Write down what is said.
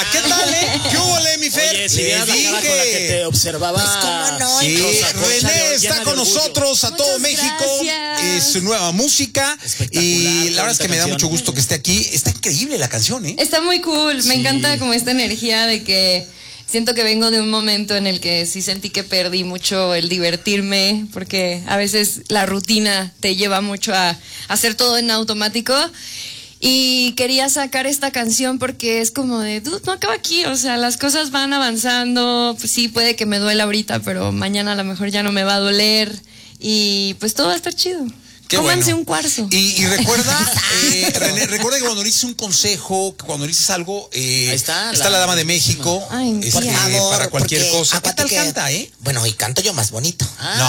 ¿qué tal, ¿Qué hubo, mi Fer? Oye, si vieras la cara con la que te observaba. Pues, ¿cómo no? Sí, René está con nosotros a todo Muchas México. gracias. Su nueva música. Y la verdad es que me da mucho gusto que esté aquí. Está increíble la canción, Está muy cool. Sí. Me encanta como esta energía de que siento que vengo de un momento en el que sí sentí que perdí mucho el divertirme, porque a veces la rutina te lleva mucho a hacer todo en automático. Y quería sacar esta canción porque es como de, dude, no acaba aquí, o sea, las cosas van avanzando, pues sí, puede que me duela ahorita, pero mañana a lo mejor ya no me va a doler y pues todo va a estar chido. Qué Cómanse bueno. un cuarzo. Y recuerda, René, recuerda que cuando dices un consejo, que cuando dices algo, Ahí está la Dama de México, Ay, Por favor, para cualquier porque cosa. ¿Qué acuérdate tal que- canta, Bueno, y canto yo más bonito. No,